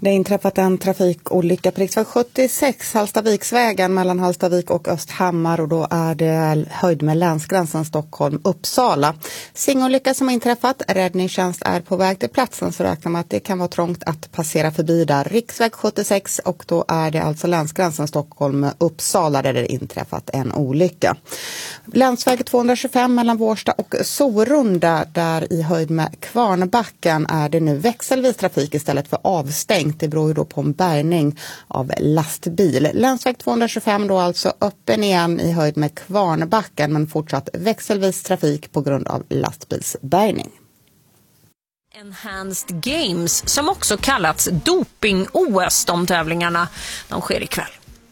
Det har inträffat en trafikolycka på riksväg 76, Hallstaviksvägen mellan Hallstavik och Östhammar, och då är det höjd med länsgränsen Stockholm-Uppsala. Singolycka som har inträffat, räddningstjänst är på väg till platsen, så räknar man att det kan vara trångt att passera förbi där. Riksväg 76, och då är det alltså länsgränsen Stockholm-Uppsala där det inträffat en olycka. Länsväg 225 mellan Vårsta och Sorunda, där i höjd med Kvarnbacken är det nu växelvis trafik istället för avstängt. Det beror ju då på en bärgning av lastbil. Länsväg 225 då alltså öppen igen i höjd med Kvarnbacken, men fortsatt växelvis trafik på grund av lastbilsbärgning. Enhanced Games, som också kallats doping-OS, de tävlingarna, de sker ikväll.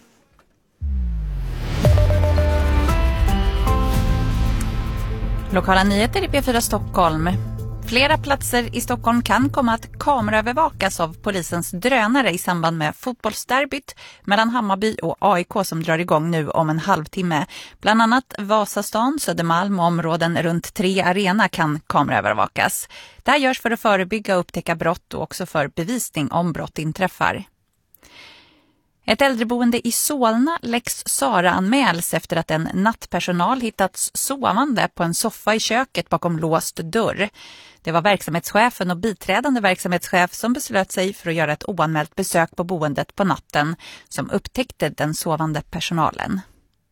Lokala nyheter i P4 Stockholm. Flera platser i Stockholm kan komma att kameraövervakas av polisens drönare i samband med fotbollsderbyt mellan Hammarby och AIK som drar igång nu om en halvtimme. Bland annat Vasastan, Södermalm och områden runt 3 arena kan kameraövervakas. Det här görs för att förebygga och upptäcka brott och också för bevisning om brott inträffar. Ett äldreboende i Solna, Lex Sara, anmäls efter att en nattpersonal hittats sovande på en soffa i köket bakom låst dörr. Det var verksamhetschefen och biträdande verksamhetschef som beslöt sig för att göra ett oanmält besök på boendet på natten som upptäckte den sovande personalen.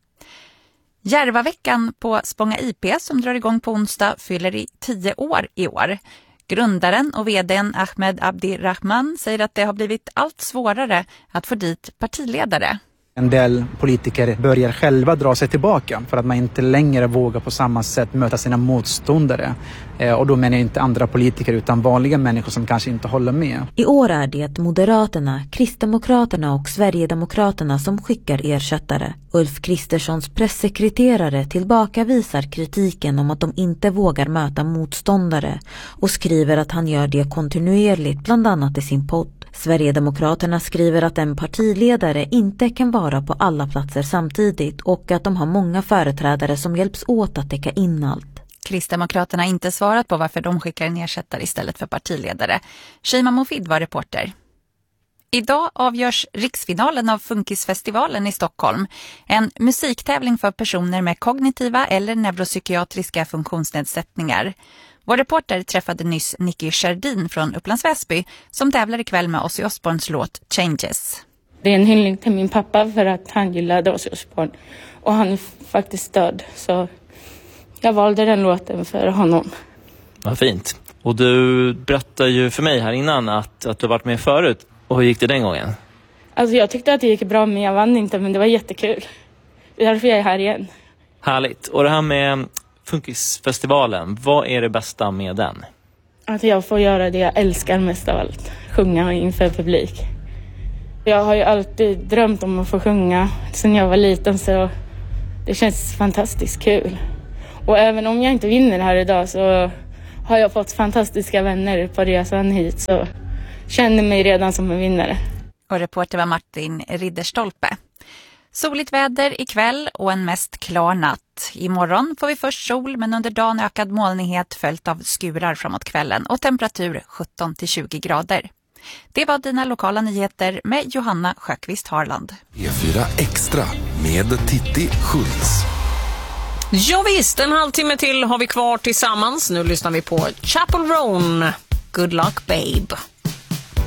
Järvaveckan på Spånga IP som drar igång på onsdag fyller i 10 år i år. Grundaren och vdn Ahmed Abdirahman säger att det har blivit allt svårare att få dit partiledare. En del politiker börjar själva dra sig tillbaka för att man inte längre vågar på samma sätt möta sina motståndare. Och då menar jag inte andra politiker utan vanliga människor som kanske inte håller med. I år är det Moderaterna, Kristdemokraterna och Sverigedemokraterna som skickar ersättare. Ulf Kristerssons pressekreterare tillbakavisar kritiken om att de inte vågar möta motståndare och skriver att han gör det kontinuerligt, bland annat i sin podd. Sverigedemokraterna skriver att en partiledare inte kan vara på alla platser samtidigt och att de har många företrädare som hjälps åt att täcka in allt. Kristdemokraterna har inte svarat på varför de skickar en ersättare istället för partiledare. Shima Mofid var reporter. Idag avgörs riksfinalen av Funkisfestivalen i Stockholm. En musiktävling för personer med kognitiva eller neuropsykiatriska funktionsnedsättningar. Vår reporter träffade nyss Nicky Scherdin från Upplands Väsby som tävlar ikväll med Ozzy Osbournes låt Changes. Det är en hyllning till min pappa för att han gillade Ozzy Osbourne och han är faktiskt död, så jag valde den låten för honom. Vad fint. Och du berättade ju för mig här innan att du varit med förut. Och hur gick det den gången? Alltså jag tyckte att det gick bra, men jag vann inte, men det var jättekul. Det är därför jag är här igen. Härligt. Och det här med Funkisfestivalen, vad är det bästa med den? Att jag får göra det jag älskar mest av allt. Sjunga inför publik. Jag har ju alltid drömt om att få sjunga sedan jag var liten, så det känns fantastiskt kul. Och även om jag inte vinner här idag så har jag fått fantastiska vänner på resan hit, så känner mig redan som en vinnare. Och reporter var Martin Ridderstolpe. Soligt väder ikväll och en mest klar natt. Imorgon får vi först sol, men under dagen ökad molnighet följt av skurar framåt kvällen och temperatur 17-20 grader. Det var dina lokala nyheter med Johanna Sjöqvist Harland. E4 Extra med Titti Schultz. Ja visst, en halvtimme till har vi kvar tillsammans. Nu lyssnar vi på Chapel Roan. Good luck babe.